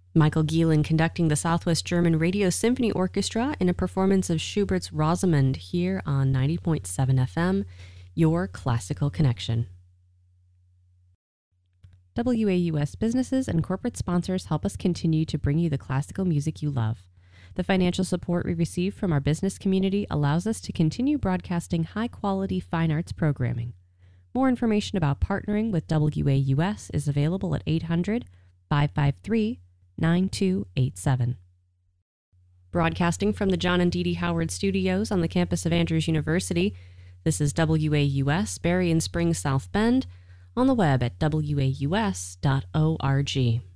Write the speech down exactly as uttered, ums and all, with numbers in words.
Michael Gielen conducting the Southwest German Radio Symphony Orchestra in a performance of Schubert's Rosamund here on ninety point seven F M, your classical connection. W A U S businesses and corporate sponsors help us continue to bring you the classical music you love. The financial support we receive from our business community allows us to continue broadcasting high-quality fine arts programming. More information about partnering with W A U S is available at eight hundred, five five three, nine two eight seven. Broadcasting from the John and Dee Dee Howard Studios on the campus of Andrews University, this is W A U S, Berrien Springs, South Bend, on the web at W A U S dot org.